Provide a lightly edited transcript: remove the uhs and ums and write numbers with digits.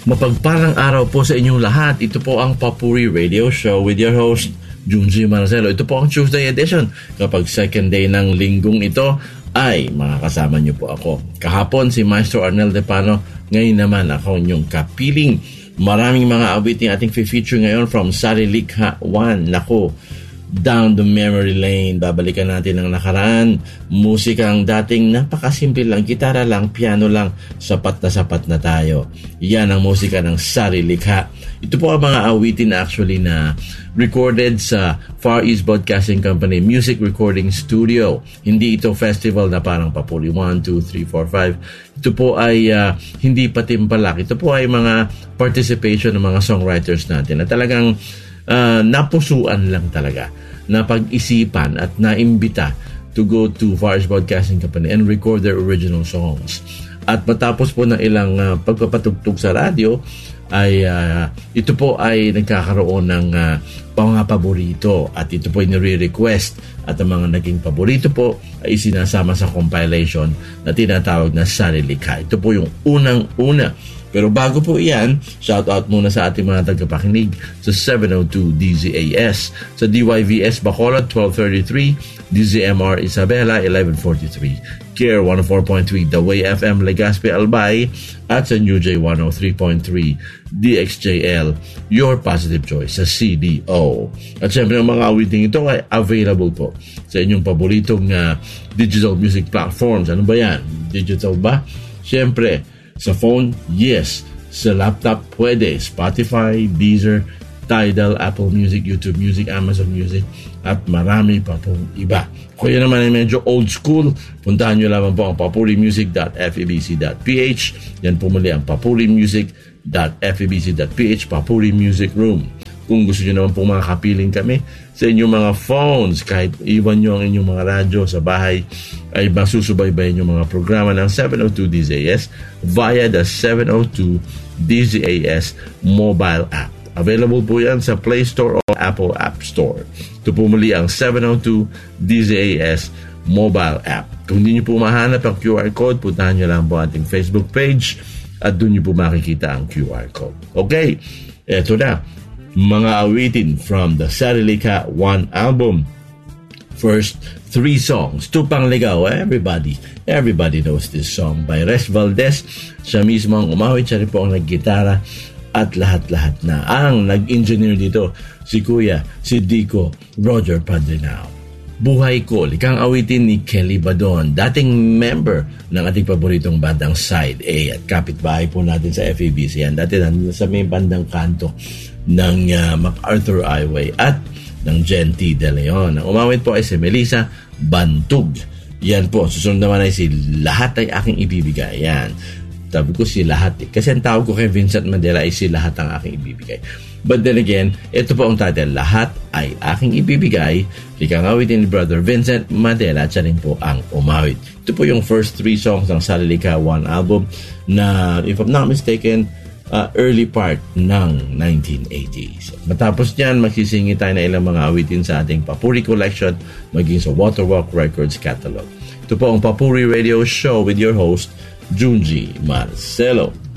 Mapagpalang araw po sa inyong lahat. Ito po ang Papuri Radio Show with your host, Junji Marcelo. Ito po ang Tuesday edition. Kapag second day ng linggong ito, ay makakasama niyo po ako. Kahapon si Maestro Arnel Depano. Ngayon naman ako inyong kapiling. Maraming mga awiting ating feature ngayon from Sarilikha 1. Nako, down the memory lane. Babalikan natin ang nakaraan. Musikang dating napakasimple lang. Gitara lang, piano lang. Sapat na tayo. Yan ang musika ng Sarilikha. Ito po ang mga awitin actually na recorded sa Far East Broadcasting Company Music Recording Studio. Hindi ito festival na parang papuri 1, 2, 3, 4, 5. Ito po ay hindi patimpalak. Ito po ay mga participation ng mga songwriters natin na talagang napusuan lang talaga, na pag-isipan at naimbita to go to Far East Broadcasting Company and record their original songs. At matapos po ng ilang pagpapatugtog sa radyo, ay ito po ay nagkakaroon ng mga paborito at ito po ay nire-request at ang mga naging paborito po ay sinasama sa compilation na tinatawag na Sarilikha. Ito po yung unang-una. Pero bago po iyan, shout out muna sa ating mga tagapakinig sa 702 DZAS, sa DYVS Bacolod 1233, DZMR Isabela 1143, Care 104.3 The Way FM Legazpi Albay, at sa New J 103.3 DXJL Your Positive Choice sa CDO. At syempre ang mga awiting ito ay available po sa inyong paboritong digital music platforms. Ano ba yan? Digital ba? Syempre sa phone, yes. Sa laptop, pwede. Spotify, Deezer, Tidal, Apple Music, YouTube Music, Amazon Music, at marami pa pong iba. Kung yan naman ay medyo old school, puntahan nyo lamang po ang papurimusic.febc.ph. Yan po muli ang papurimusic.febc.ph, Papuri Music Room. Kung gusto nyo naman po mga kapiling kami sa inyong mga phones, kahit iwan nyo ang inyong mga radyo sa bahay, ay masusubaybayin yung mga programa ng 702 DZAS via the 702 DZAS mobile app. Available po yan sa Play Store o Apple App Store. Ito po muli ang 702 DZAS mobile app. Kung hindi nyo po mahanap ang QR code, puntahan nyo lang po ating Facebook page at doon nyo po makikita ang QR code. Okay, eto na. Mga awitin from the Sarilikha 1 album. First 3 songs. Tupang Ligaw. Everybody knows this song by Res Valdez. Siya mismo ang umawit. Siya rin po ang naggitara. At lahat-lahat na. Ang nag-engineer dito, si Kuya, si Dico, Roger Padrinao. Buhay Ko, likang awitin ni Kelly Badon, dating member ng ating paboritong bandang Side A at kapitbahay po natin sa FEBC. Yan, dati sa may bandang kanto ng MacArthur Highway at ng Genti De Leon. Ang umawit po ay si Melissa Bantug. Yan po, susunod naman ay si Lahat Ay Aking Ibibigay. Yan. Sabi ko si Lahat kasi ang tawag ko kay Vincent Mandela ay si Lahat Ang Aking Ibibigay. But then again, ito po ang title, Lahat Ay Aking Ibibigay. Likang awitin ni Brother Vincent Mandela at siya rin po ang umawit. Ito po yung first 3 songs ng Sarilikha 1 album na, if I'm not mistaken, early part ng 1980s. Matapos niyan, magsisingi tayo na ilang mga awitin sa ating Papuri Collection maging sa Waterwalk Records catalog. Ito po ang Papuri Radio Show with your host, Junji Marcelo.